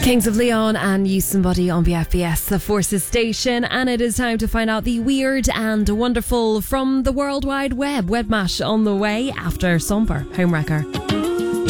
Kings of Leon and You Somebody on BFBS, the Forces station, and it is time to find out the weird and wonderful from the World Wide Web. Webmash on the way after Somber Homewrecker.